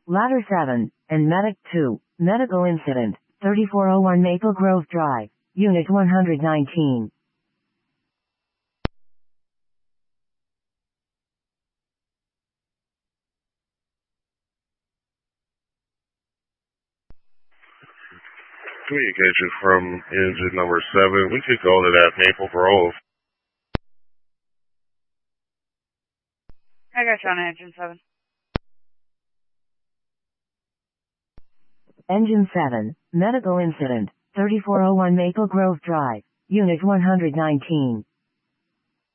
Ladder 7, and Medic 2. Medical incident, 3401 Maple Grove Drive, Unit 119. Communication from engine number 7. We could go to that Maple Grove. I got you on engine 7. Engine 7, medical incident, 3401 Maple Grove Drive, Unit 119.